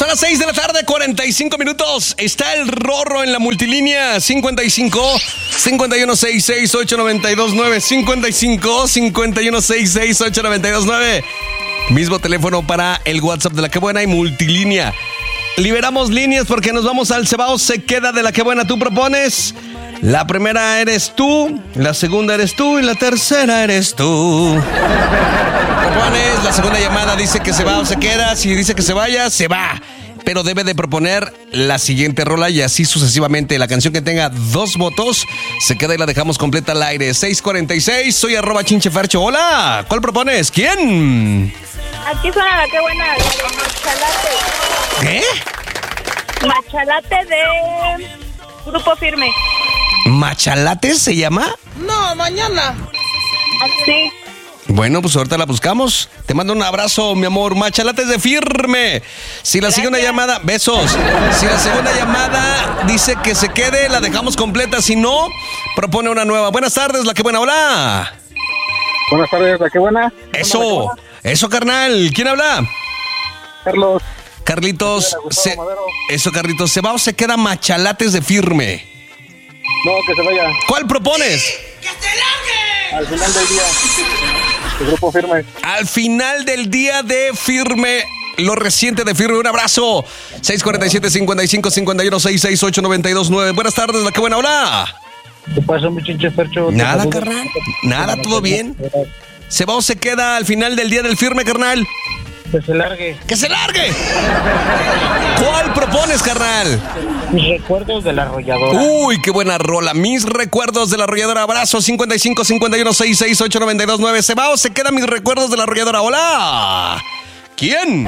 Son las 6 de la tarde, 45 minutos. Está el Rorro en la multilínea 55 5166 8929 55 5166 8929. Mismo teléfono para el WhatsApp de La Que Buena y multilínea. Liberamos líneas porque nos vamos al Cebao Se Queda de La Que Buena. Tú propones. La primera eres tú, la segunda eres tú y la tercera eres tú. Propones, la segunda llamada dice que se va o se queda. Si dice que se vaya, se va. Pero debe de proponer la siguiente rola y así sucesivamente. La canción que tenga 2 votos se queda y la dejamos completa al aire. 646, soy @chinchefercho. Hola, ¿cuál propones? ¿Quién? Aquí suena La Que Buena, la de Machalate. ¿Qué? Machalate de Grupo Firme. ¿Machalate se llama? No, mañana. Sí. Bueno, pues ahorita la buscamos. Te mando un abrazo, mi amor. Machalates de Firme. Si la segunda llamada, besos. Si la segunda llamada dice que se quede, la dejamos completa. Si no, propone una nueva. Buenas tardes, La Que Buena. Hola. Buenas tardes, La Que Buena. Eso, carnal. ¿Quién habla? Carlos. Carlitos. Carlitos. ¿Se va o se queda Machalates de Firme? No, que se vaya. ¿Cuál propones? ¡Que se largue! Al final del día. El Grupo Firme. Al final del día de Firme. Lo reciente de Firme. Un abrazo. 647-55-51-668-929. Buenas tardes, La Que Buena. Hola. ¿Qué pasa, mi Chinchefercho? Nada, carnal. Nada, todo bien. ¿Se va o se queda al final del día del Firme, carnal? Que se largue. ¡Que se largue! ¿Cuál propones, carnal? Mis recuerdos de La Arrolladora. Uy, qué buena rola. Mis recuerdos de La Arrolladora. Abrazo. 55-51-668-929. ¿Se va o se queda Mis recuerdos de La Arrolladora? Hola. ¿Quién?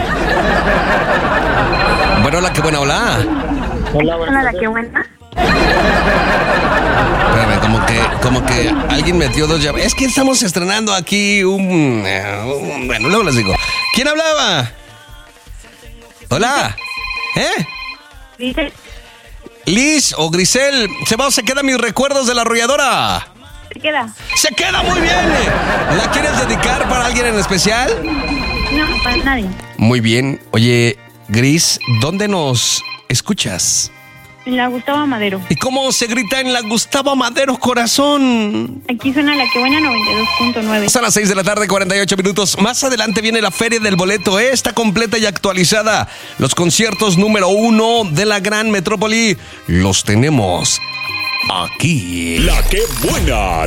Bueno, La Que Buena. Hola. Hola, Suena La Que Buena. Espérame, como que alguien metió 2 llamadas. Es que estamos estrenando aquí bueno, luego les digo. ¿Quién hablaba? Hola. Dice. Liz o Grisel, ¿se va o se queda Mis recuerdos de La Arrolladora? Se queda. ¡Se queda muy bien! ¿La quieres dedicar para alguien en especial? No, para nadie. Muy bien. Oye, Gris, ¿dónde nos escuchas? La Gustavo Madero. ¿Y cómo se grita en la Gustavo Madero, corazón? Aquí suena La Que Buena 92.9. Son las 6 de la tarde, 48 minutos. Más adelante viene la Feria del Boleto. Está completa y actualizada. Los conciertos número 1 de la gran metrópoli los tenemos aquí. La Que Buena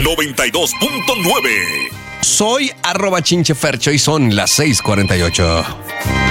92.9. Soy @chinchefercho y son las 6:48.